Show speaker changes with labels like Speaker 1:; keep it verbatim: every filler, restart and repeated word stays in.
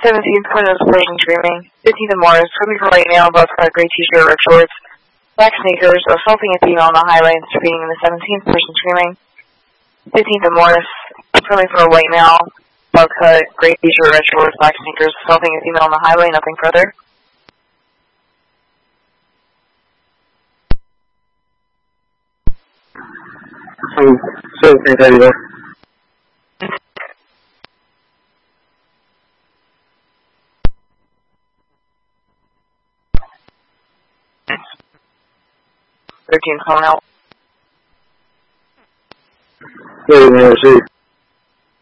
Speaker 1: seventeenth, Quintos Playing Dreaming. fifteenth of Morris, swimming for white male, both got gray t-shirt, red shorts, black sneakers, assaulting a female on the highway and speeding in the seventeenth, person screaming. fifteenth of Morris, swimming for a white male, both cut, gray t-shirt, red shorts, black sneakers, assaulting a female on the highway, nothing further.
Speaker 2: So, seventeenth, anywhere.
Speaker 1: thirteen calling out.
Speaker 2: Yeah, you want to see.